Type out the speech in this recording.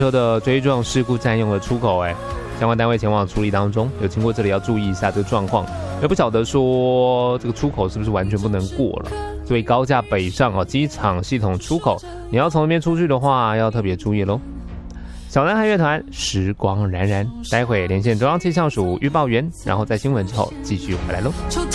车的追撞事故占用了出口，相关单位前往处理当中，有经过这里要注意一下这个状况，也不晓得说这个出口是不是完全不能过了。所以高架北上机场系统出口，你要从那边出去的话，要特别注意咯。小男孩乐团时光荏苒，待会连线中央气象署预报员，然后在新闻之后继续回来咯。